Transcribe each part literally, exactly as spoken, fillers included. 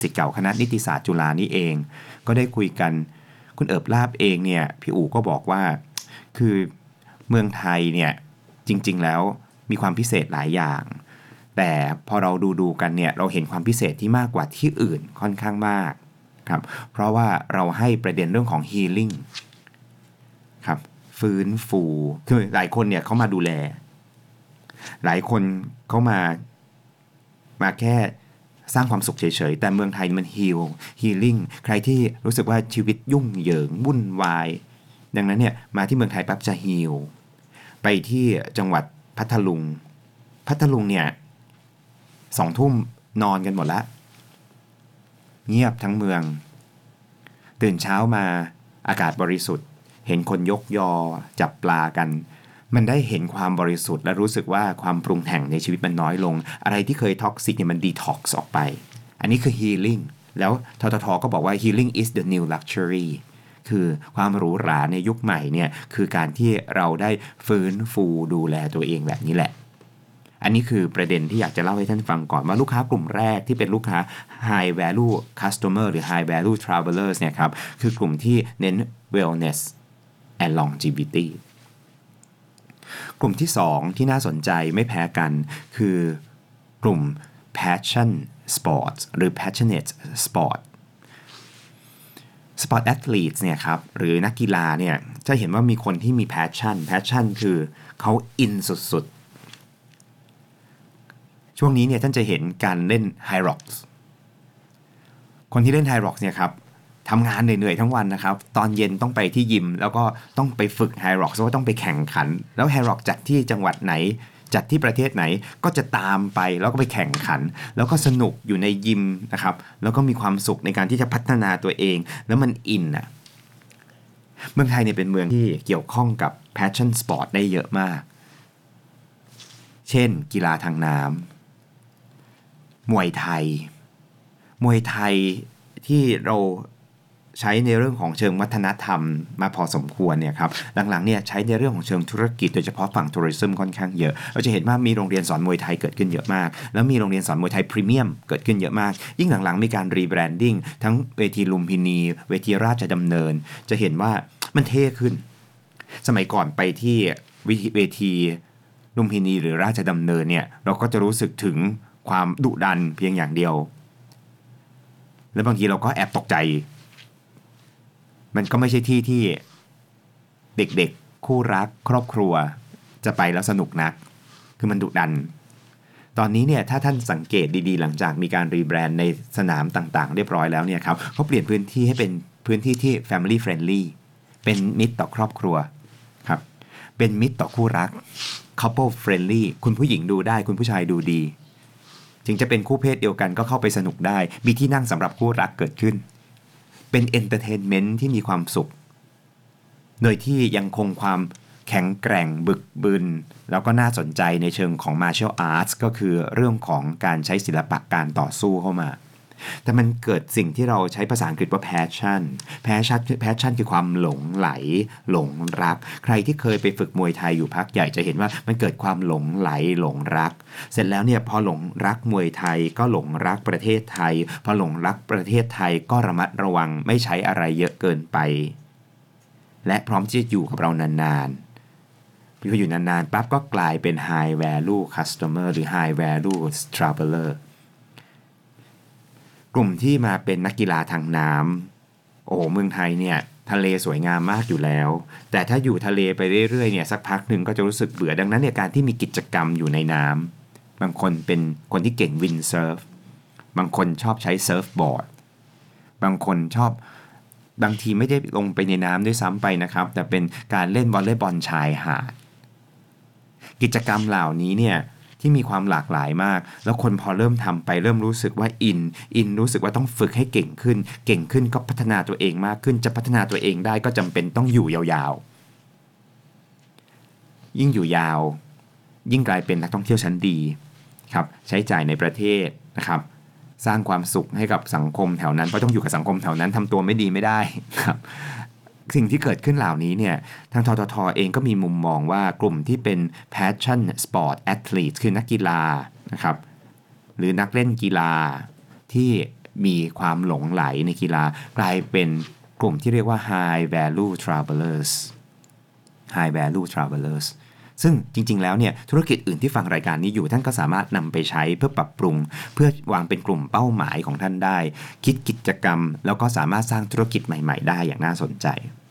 ศิษย์เก่าคณะนิติศาสตร์จุฬานี่เองก็ได้คุยกันคุณเอิบลาบเองเนี่ยพี่อู๋ก็บอกว่าคือเมืองไทยเนี่ยจริงๆแล้วมีความพิเศษหลายอย่างแต่พอเราดูดูกันเนี่ยเราเห็นความพิเศษที่มากกว่าที่อื่นค่อนข้างมากครับเพราะว่าเราให้ประเด็นเรื่องของ healing ครับฟื้นฟูคือหลายคนเนี่ยเขามาดูแลหลายคนเขามามาแค่สร้างความสุขเฉยๆแต่เมืองไทยมัน heal healing ใครที่รู้สึกว่าชีวิตยุ่งเหยิงวุ่นวายดังนั้นเนี่ยมาที่เมืองไทยปั๊บจะ heal ไปที่จังหวัดพัทลุงพัทลุงเนี่ยสองทุ่มนอนกันหมดละเงียบทั้งเมืองตื่นเช้ามาอากาศบริสุทธิ์เห็นคนยกยอจับปลากันมันได้เห็นความบริสุทธิ์และรู้สึกว่าความปรุงแต่งในชีวิตมันน้อยลงอะไรที่เคยท็อกซิกเนี่ยมันดีท็อกซ์ออกไปอันนี้คือ healing แล้วททท.ก็บอกว่า healing is the new luxury คือความหรูหราในยุคใหม่เนี่ยคือการที่เราได้ฟื้นฟูดูแลตัวเองแบบนี้แหละอันนี้คือประเด็นที่อยากจะเล่าให้ท่านฟังก่อนว่าลูกค้ากลุ่มแรกที่เป็นลูกค้า high value customer หรือ high value travelers เนี่ยครับคือกลุ่มที่เน้น wellness and longevity กลุ่มที่สองที่น่าสนใจไม่แพ้กันคือกลุ่ม passion sports หรือ passionate sport sport athletes เนี่ยครับหรือนักกีฬาเนี่ยจะเห็นว่ามีคนที่มี passion passion คือเขาอินสุดๆช่วงนี้เนี่ยท่านจะเห็นการเล่น High Rocks คนที่เล่น High Rocks เนี่ยครับทำงานเหนื่อยๆทั้งวันนะครับตอนเย็นต้องไปที่ยิมแล้วก็ต้องไปฝึก High Rocks เพราะว่าต้องไปแข่งขันแล้ว High Rocks จัดที่จังหวัดไหนจัดที่ประเทศไหนก็จะตามไปแล้วก็ไปแข่งขันแล้วก็สนุกอยู่ในยิมนะครับแล้วก็มีความสุขในการที่จะพัฒนาตัวเองแล้วมันอินอ่ะเมืองไทยเนี่ยเป็นเมืองที่เกี่ยวข้องกับ passion sport ได้เยอะมากเช่นกีฬาทางน้ำมวยไทยมวยไทยที่เราใช้ในเรื่องของเชิงวัฒนธรรมมาพอสมควรเนี่ยครับหลังๆเนี่ยใช้ในเรื่องของเชิงธุรกิจโดยเฉพาะฝั่งทัวริซึมค่อนข้างเยอะเราจะเห็นว่ามีโรงเรียนสอนมวยไทยเกิดขึ้นเยอะมากแล้วมีโรงเรียนสอนมวยไทยพรีเมียมเกิดขึ้นเยอะมากยิ่งหลังๆมีการรีแบรนดิ้งทั้งเวทีลุมพินีเวทีราชดำเนินจะเห็นว่ามันเท่ขึ้นสมัยก่อนไปที่เวทีลุมพินีหรือราชดำเนินเนี่ยเราก็จะรู้สึกถึงความดุดันเพียงอย่างเดียวแล้วบางทีเราก็แอบตกใจมันก็ไม่ใช่ที่ที่เด็กๆคู่รักครอบครัวจะไปแล้วสนุกนักคือมันดุดันตอนนี้เนี่ยถ้าท่านสังเกตดีๆหลังจากมีการรีแบรนด์ในสนามต่างๆเรียบร้อยแล้วเนี่ยครับเขาเปลี่ยนพื้นที่ให้เป็นพื้นที่ที่ family friendly เป็นมิตรต่อครอบครัวครับเป็นมิตรต่อคู่รัก couple friendly คุณผู้หญิงดูได้คุณผู้ชายดูดีถึงจะเป็นคู่เพศเดียวกันก็เข้าไปสนุกได้มีที่นั่งสำหรับคู่รักเกิดขึ้นเป็นเอนเตอร์เทนเมนต์ที่มีความสุขโดยที่ยังคงความแข็งแกร่งบึกบึนแล้วก็น่าสนใจในเชิงของ martial arts ก็คือเรื่องของการใช้ศิลปะการต่อสู้เข้ามาแต่มันเกิดสิ่งที่เราใช้ภาษาอังกฤษว่า passion passion passion คือความหลงไหลหลงรักใครที่เคยไปฝึกมวยไทยอยู่พักใหญ่จะเห็นว่ามันเกิดความหลงไหลหลงรักเสร็จแล้วเนี่ยพอหลงรักมวยไทยก็หลงรักประเทศไทยพอหลงรักประเทศไทยก็ระมัดระวังไม่ใช้อะไรเยอะเกินไปและพร้อมที่จะอยู่กับเรานานๆพออยู่นานๆปั๊บก็กลายเป็น high value customer หรือ high value travelerกลุ่มที่มาเป็นนักกีฬาทางน้ำโอ้โหเมืองไทยเนี่ยทะเลสวยงามมากอยู่แล้วแต่ถ้าอยู่ทะเลไปเรื่อยๆเนี่ยสักพักหนึ่งก็จะรู้สึกเบื่อดังนั้นเนี่ยการที่มีกิจกรรมอยู่ในน้ำบางคนเป็นคนที่เก่งวินเซิร์ฟบางคนชอบใช้เซิร์ฟบอร์ดบางคนชอบบางทีไม่ได้ลงไปในน้ำด้วยซ้ำไปนะครับแต่เป็นการเล่นวอลเลย์บอลชายหาดกิจกรรมเหล่านี้เนี่ยที่มีความหลากหลายมากแล้วคนพอเริ่มทำไปเริ่มรู้สึกว่าอินอินรู้สึกว่าต้องฝึกให้เก่งขึ้นเก่งขึ้นก็พัฒนาตัวเองมากขึ้นจะพัฒนาตัวเองได้ก็จำเป็นต้องอยู่ยาวๆยิ่งอยู่ยาวยิ่งกลายเป็นนักท่องเที่ยวชั้นดีครับใช้จ่ายในประเทศนะครับสร้างความสุขให้กับสังคมแถวนั้นเพราะต้องอยู่กับสังคมแถวนั้นทำตัวไม่ดีไม่ได้ครับสิ่งที่เกิดขึ้นเหล่านี้เนี่ยทางททท.เองก็มีมุมมองว่ากลุ่มที่เป็น passion sport athlete คือนักกีฬานะครับหรือนักเล่นกีฬาที่มีความหลงไหลในกีฬากลายเป็นกลุ่มที่เรียกว่า high value travelers high value travelers ซึ่งจริงๆแล้วเนี่ยธุรกิจอื่นที่ฟังรายการนี้อยู่ท่านก็สามารถนำไปใช้เพื่อปรับปรุงเพื่อวางเป็นกลุ่มเป้าหมายของท่านได้คิดกิจกรรมแล้วก็สามารถสร้างธุรกิจใหม่ๆได้อย่างน่าสนใจ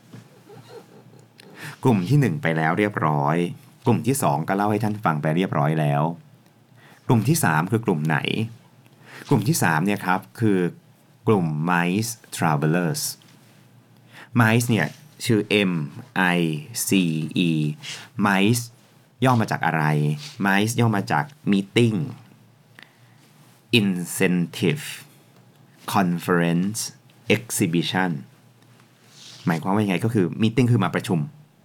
กลุ่มที่หนึ่งไปแล้วเรียบร้อยกลุ่มที่สองก็เล่าให้ท่านฟังไปเรียบร้อยแล้วกลุ่มที่สามคือกลุ่มไหนกลุ่มที่สามเนี่ยครับคือกลุ่ม Mice Travelers Mice เนี่ยชื่อ M I C E Mice ย่อมาจากอะไร Mice ย่อมาจาก Meeting Incentive Conference Exhibition หมายความว่ายังไงก็คือ Meeting คือมาประชุม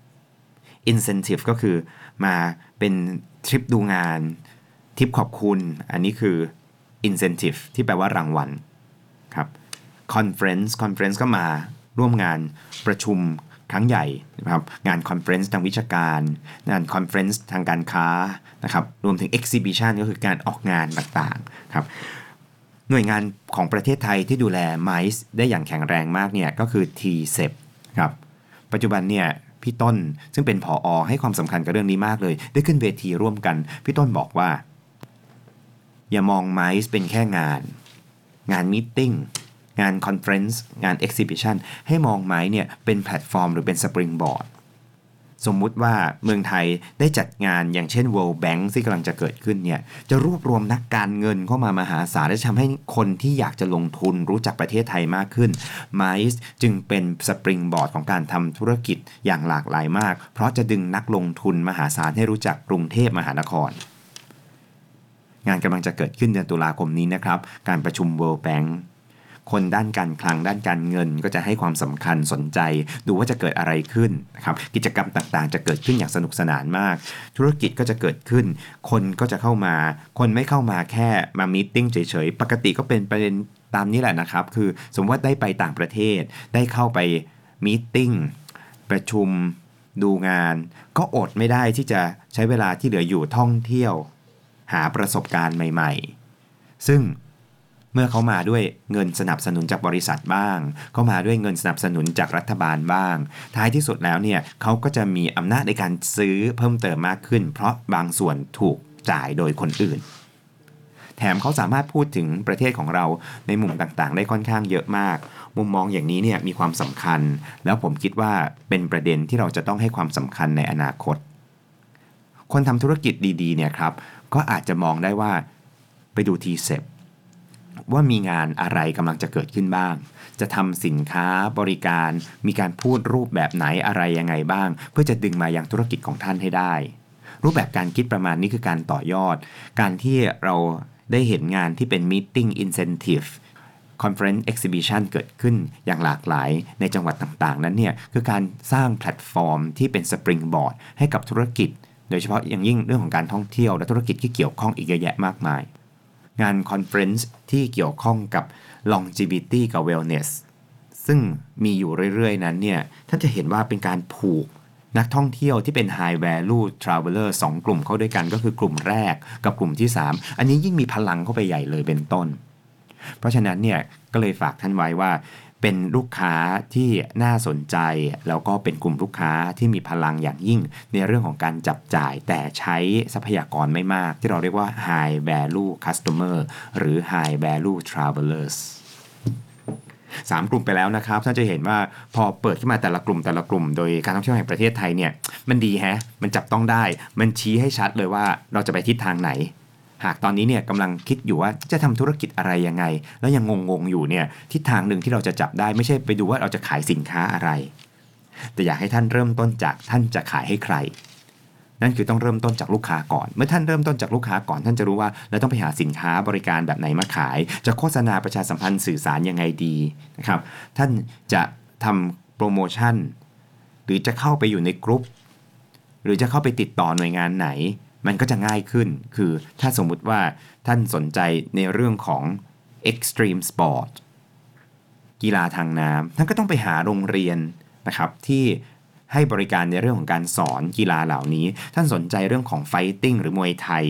Incentive ก็คือมาเป็นทริปดูงานทริปขอบคุณอันนี้คือ Incentive ที่แปลว่ารางวัลครับ Conference Conference ก็มาร่วมงานประชุมครั้งใหญ่นะครับงานคอนเฟอเรนซ์ทางวิชาการงานคอนเฟอเรนซ์ทางการค้านะครับรวมถึง Exhibition ก็คือการออกงานต่างๆครับหน่วยงานของประเทศไทยที่ดูแล Mice ได้อย่างแข็งแรงมากเนี่ยก็คือ ที เซ อี พี ครับปัจจุบันเนี่ยพี่ต้นซึ่งเป็นผอ.ให้ความสำคัญกับเรื่องนี้มากเลยได้ขึ้นเวทีร่วมกันพี่ต้นบอกว่าอย่ามอง Mice เป็นแค่งานงานมีตติ้งงานคอนเฟอเรนซ์งาน Exhibition ให้มองไม้เนี่ยเป็นแพลตฟอร์มหรือเป็นสปริงบอร์ดสมมุติว่าเมืองไทยได้จัดงานอย่างเช่น World Bank ที่กำลังจะเกิดขึ้นเนี่ยจะรวบรวมนักการเงินเข้ามามหาศาลและทำให้คนที่อยากจะลงทุนรู้จักประเทศไทยมากขึ้น Mice จึงเป็นสปริงบอร์ดของการทำธุรกิจอย่างหลากหลายมากเพราะจะดึงนักลงทุนมหาศาลให้รู้จักกรุงเทพมหานครงานกำลังจะเกิดขึ้นเดือนตุลาคมนี้นะครับการประชุม World Bankคนด้านการคลังด้านการเงินก็จะให้ความสำคัญสนใจดูว่าจะเกิดอะไรขึ้นนะครับกิจกรรมต่างๆจะเกิดขึ้นอย่างสนุกสนานมากธุรกิจก็จะเกิดขึ้นคนก็จะเข้ามาคนไม่เข้ามาแค่มามีตติ้งเฉยๆปกติก็เป็นประเด็นตามนี้แหละนะครับคือสมมติว่าได้ไปต่างประเทศได้เข้าไปมีตติ้งประชุมดูงานก็อดไม่ได้ที่จะใช้เวลาที่เหลืออยู่ท่องเที่ยวหาประสบการณ์ใหม่ๆซึ่งเมื่อเขามาด้วยเงินสนับสนุนจากบริษัทบ้างเขามาด้วยเงินสนับสนุนจากรัฐบาลบ้างท้ายที่สุดแล้วเนี่ยเขาก็จะมีอำนาจในการซื้อเพิ่มเติมมากขึ้นเพราะบางส่วนถูกจ่ายโดยคนอื่นแถมเขาสามารถพูดถึงประเทศของเราในมุมต่างๆได้ค่อนข้างเยอะมากมุมมองอย่างนี้เนี่ยมีความสำคัญแล้วผมคิดว่าเป็นประเด็นที่เราจะต้องให้ความสำคัญในอนาคตคนทำธุรกิจดีๆเนี่ยครับก็อาจจะมองได้ว่าไปดู ที เซ อี พี ว่ามีงานอะไรกำลังจะเกิดขึ้นบ้างจะทำสินค้าบริการมีการพูดรูปแบบไหนอะไรยังไงบ้างเพื่อจะดึงมายังธุรกิจของท่านให้ได้รูปแบบการคิดประมาณนี้คือการต่อยอดการที่เราได้เห็นงานที่เป็น Meeting Incentive Conference Exhibition เกิดขึ้นอย่างหลากหลายในจังหวัดต่างๆนั้นเนี่ยคือการสร้างแพลตฟอร์มที่เป็น Springboard ให้กับธุรกิจโดยเฉพาะอย่างยิ่งเรื่องของการท่องเที่ยวและธุรกิจที่เกี่ยวข้องอีกเยอะแยะมากมายงานคอนเฟอเรนซ์ที่เกี่ยวข้องกับ longevity กับ wellness ซึ่งมีอยู่เรื่อยๆนั้นเนี่ยท่านจะเห็นว่าเป็นการผูกนักท่องเที่ยวที่เป็น high value traveler สองกลุ่มเข้าด้วยกันก็คือกลุ่มแรกกับกลุ่มที่สามอันนี้ยิ่งมีพลังเข้าไปใหญ่เลยเป็นต้นเพราะฉะนั้นเนี่ยก็เลยฝากท่านไว้ว่าเป็นลูกค้าที่น่าสนใจแล้วก็เป็นกลุ่มลูกค้าที่มีพลังอย่างยิ่งในเรื่องของการจับจ่ายแต่ใช้ทรัพยากรไม่มากที่เราเรียกว่า high value customer หรือ high value travelers สามกลุ่มไปแล้วนะครับท่านจะเห็นว่าพอเปิดขึ้นมาแต่ละกลุ่มแต่ละกลุ่มโดยการท่องเที่ยวแห่งประเทศไทยเนี่ยมันดีแฮะมันจับต้องได้มันชี้ให้ชัดเลยว่าเราจะไปทิศทางไหนหากตอนนี้เนี่ยกำลังคิดอยู่ว่าจะทำธุรกิจอะไรยังไงแล้วยังงงๆอยู่เนี่ยทิศทางหนึ่งที่เราจะจับได้ไม่ใช่ไปดูว่าเราจะขายสินค้าอะไรแต่อยากให้ท่านเริ่มต้นจากท่านจะขายให้ใครนั่นคือต้องเริ่มต้นจากลูกค้าก่อนเมื่อท่านเริ่มต้นจากลูกค้าก่อนท่านจะรู้ว่าเราต้องไปหาสินค้าบริการแบบไหนมาขายจะโฆษณาประชาสัมพันธ์สื่อสารยังไงดีนะครับท่านจะทำโปรโมชั่นหรือจะเข้าไปอยู่ในกลุ่มหรือจะเข้าไปติดต่อหน่วยงานไหนมันก็จะง่ายขึ้นคือถ้าสมมุติว่าท่านสนใจในเรื่องของ extreme sport กีฬาทางน้ำท่านก็ต้องไปหาโรงเรียนนะครับที่ให้บริการในเรื่องของการสอนกีฬาเหล่านี้ท่านสนใจเรื่องของ fighting หรือมวยไทย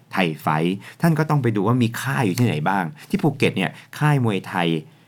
ไทยไฟท์ท่านก็ต้องไปดูว่ามีค่ายอยู่ที่ไหนบ้างที่ภูเก็ตเนี่ยค่ายมวยไทย